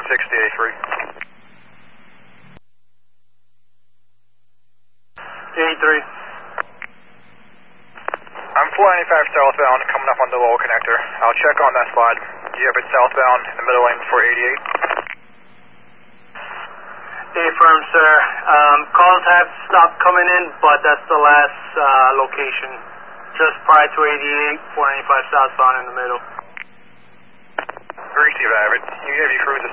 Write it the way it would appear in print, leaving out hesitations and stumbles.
6083. 83. I'm 495 southbound, coming up on the Lowell connector. I'll check on that spot. Do you have it southbound in the middle lane for 88? Affirm, sir. Calls have stopped coming in, but that's the last location. Just prior to 88, 495 southbound in the middle. Receive, Abbott. You have your crews